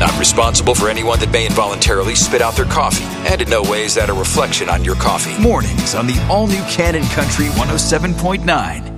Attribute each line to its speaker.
Speaker 1: Not responsible for anyone that may involuntarily spit out their coffee, and in no way is that a reflection on your coffee. Mornings on the all-new Cannon Country 107.9.